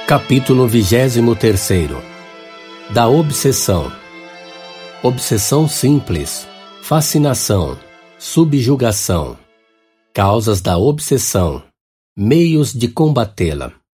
Capítulo 23. Da obsessão. Obsessão simples, fascinação, subjugação. Causas da obsessão, meios de combatê-la.